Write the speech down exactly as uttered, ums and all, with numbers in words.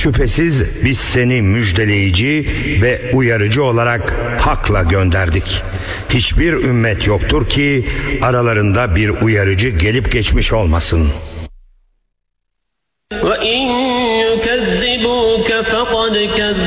Şüphesiz biz seni müjdeleyici ve uyarıcı olarak hakla gönderdik. Hiçbir ümmet yoktur ki aralarında bir uyarıcı gelip geçmiş olmasın.